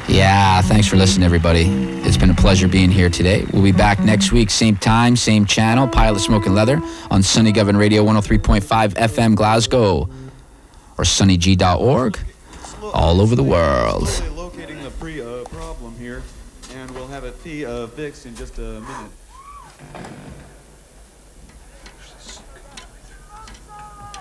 Yeah, thanks for listening, everybody. It's been a pleasure being here today. We'll be back next week, same time, same channel, Pilot Smoking Leather, on Sunny Govern Radio 103.5 FM Glasgow, or sunnyg.org, all over the world. Slowly locating the problem here, and we'll have it fixed in just a minute.